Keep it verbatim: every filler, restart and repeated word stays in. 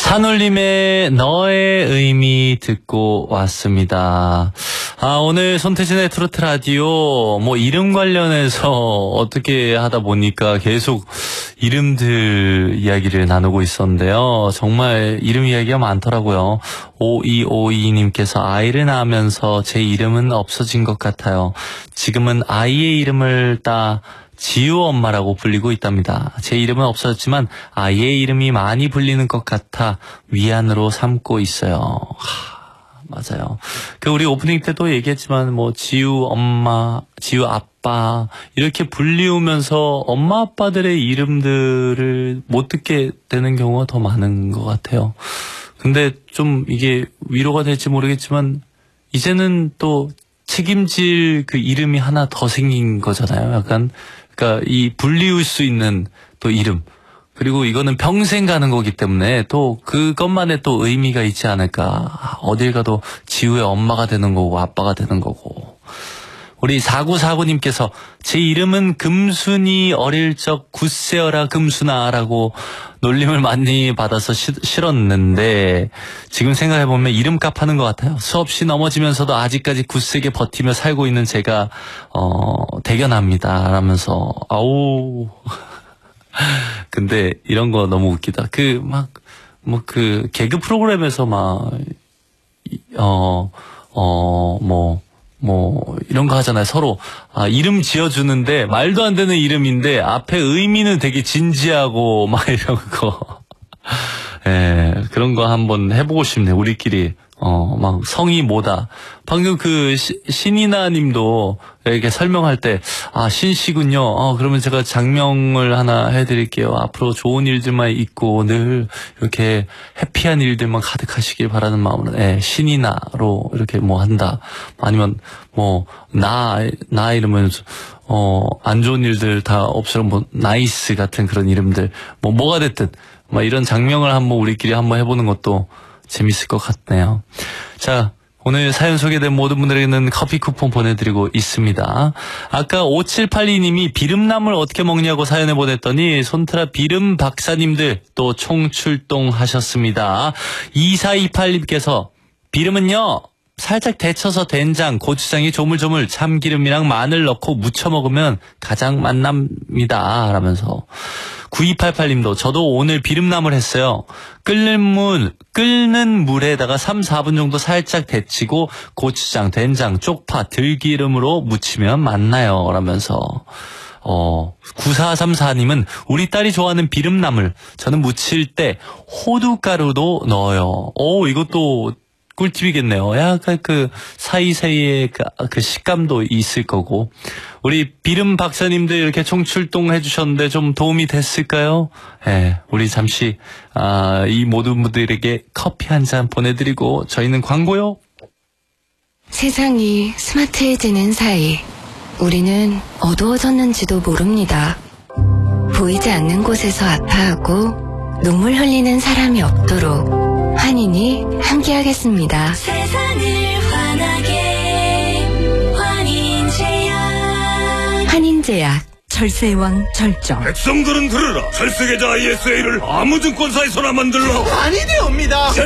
산울림의 너의 의미 듣고 왔습니다. 아, 오늘 손태진의 트로트 라디오 뭐 이름 관련해서 어떻게 하다 보니까 계속 이름들 이야기를 나누고 있었는데요. 정말 이름 이야기가 많더라고요. 오이오이 님께서 아이를 낳으면서 제 이름은 없어진 것 같아요. 지금은 아이의 이름을 따 지우 엄마라고 불리고 있답니다. 제 이름은 없어졌지만 아이의 이름이 많이 불리는 것 같아 위안으로 삼고 있어요. 하, 맞아요. 그 우리 오프닝 때도 얘기했지만 뭐 지우 엄마, 지우 아빠 이렇게 불리우면서 엄마 아빠들의 이름들을 못 듣게 되는 경우가 더 많은 것 같아요. 근데 좀 이게 위로가 될지 모르겠지만 이제는 또 책임질 그 이름이 하나 더 생긴 거잖아요. 약간 그러니까 이 불리울 수 있는 또 이름, 그리고 이거는 평생 가는 거기 때문에 또 그것만의 또 의미가 있지 않을까. 어딜 가도 지우의 엄마가 되는 거고 아빠가 되는 거고. 우리 사구사구 님께서 제 이름은 금순이 어릴 적 굿세어라 금순아라고 놀림을 많이 받아서 시, 싫었는데 지금 생각해보면 이름값 하는 것 같아요. 수없이 넘어지면서도 아직까지 굳세게 버티며 살고 있는 제가 어, 대견합니다 라면서 아우 근데 이런 거 너무 웃기다. 그 막 뭐 그 개그 프로그램에서 막 어 어 뭐 뭐 이런 거 하잖아요. 서로 아, 이름 지어주는데 말도 안 되는 이름인데 앞에 의미는 되게 진지하고 막 이런 거. 예, 그런 거 한번 해보고 싶네. 우리끼리 어, 막 성이 뭐다. 방금 그 시, 신이나 님도 이렇게 설명할 때 아, 신씨군요. 어, 그러면 제가 장명을 하나 해드릴게요. 앞으로 좋은 일들만 있고 늘 이렇게 해피한 일들만 가득하시길 바라는 마음으로 예, 신이나로 이렇게 뭐 한다. 아니면 뭐 나, 나 이러면 어, 안 좋은 일들 다 없으면 뭐 나이스 같은 그런 이름들 뭐 뭐가 됐든 막 이런 장명을 한번 우리끼리 한번 해보는 것도 재밌을 것 같네요. 자, 오늘 사연 소개된 모든 분들에게는 커피 쿠폰 보내드리고 있습니다. 아까 오칠팔이 님이 비름나물 어떻게 먹냐고 사연을 보냈더니 손트라 비름 박사님들 또 총출동하셨습니다. 이사이팔 님께서 비름은요 살짝 데쳐서 된장, 고추장에 조물조물 참기름이랑 마늘 넣고 무쳐 먹으면 가장 맛납니다 라면서 구이팔팔 님도 저도 오늘 비름나물 했어요. 끓는 물, 끓는 물에다가 삼, 사 분 정도 살짝 데치고 고추장, 된장, 쪽파, 들기름으로 무치면 맛나요 라면서 어, 구사삼사 님은 우리 딸이 좋아하는 비름나물 저는 무칠 때 호두가루도 넣어요. 오, 이것도 꿀팁이겠네요. 약간 그 사이사이에 그, 그 식감도 있을 거고. 우리 비름 박사님들 이렇게 총출동해 주셨는데 좀 도움이 됐을까요? 예, 우리 잠시 아, 이 모든 분들에게 커피 한 잔 보내드리고 저희는 광고요. 세상이 스마트해지는 사이 우리는 어두워졌는지도 모릅니다. 보이지 않는 곳에서 아파하고 눈물 흘리는 사람이 없도록 환인이 함께하겠습니다. 세상을 환하게 환인제약. 환인제약 절세왕 절정. 백성들은 들으라. 절세계좌 아이에스에이를 아무 증권사에서나 만들라. 아니 되옵니다.